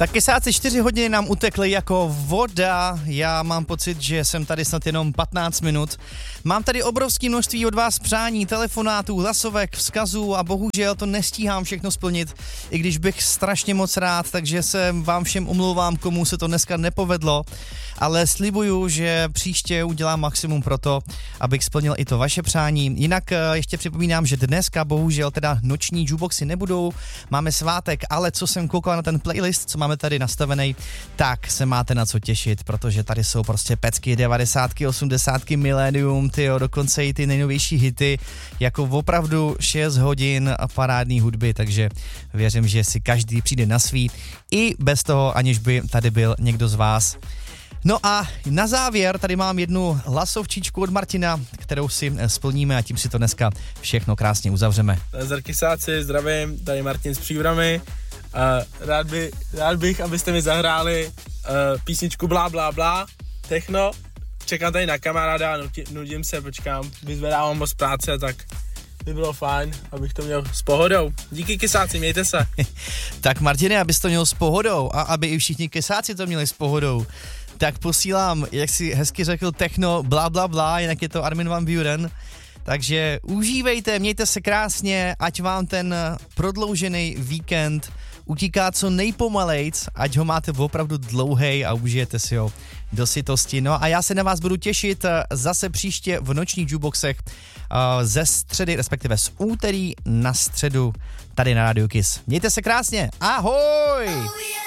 Tak kysáci 4 hodiny nám utekly jako voda. Já mám pocit, že jsem tady snad jenom 15 minut. Mám tady obrovské množství od vás přání, telefonátů, hlasovek, vzkazů a bohužel to nestíhám všechno splnit, i když bych strašně moc rád, takže se vám všem omlouvám, komu se to dneska nepovedlo, ale slibuju, že příště udělám maximum pro to, abych splnil i to vaše přání. Jinak ještě připomínám, že dneska bohužel teda noční jukeboxy nebudou, máme svátek, ale co jsem koukal na ten playlist, co máme tady nastavený, tak se máte na co těšit, protože tady jsou prostě pecky 90, 80, milénium, tyjo, dokonce i ty nejnovější hity, jako opravdu 6 hodin a parádní hudby, takže věřím, že si každý přijde na svý, i bez toho, aniž by tady byl někdo z vás. No a na závěr tady mám jednu hlasovčičku od Martina, kterou si splníme a tím si to dneska všechno krásně uzavřeme. Zdar kysáci, zdravím, tady Martin z Příbramy. Rád bych, abyste mi zahráli písničku Blá blá blá, techno. Čekám tady na kamaráda, nudím se, počkám, vyzvedávám ho z práce, tak by bylo fajn, abych to měl s pohodou. Díky kysáci, mějte se. Tak Martine, abys to měl s pohodou a aby i všichni kysáci to měli s pohodou, tak posílám, jak si hezky řekl, techno blá blá blá, jinak je to Armin van Buuren. Takže užívejte, mějte se krásně, ať vám ten prodloužený víkend utíká co nejpomalejc, ať ho máte opravdu dlouhej a užijete si ho do sytosti. No a já se na vás budu těšit zase příště v nočních jukeboxech ze středy, respektive z úterý na středu tady na Radio Kiss. Mějte se krásně, ahoj!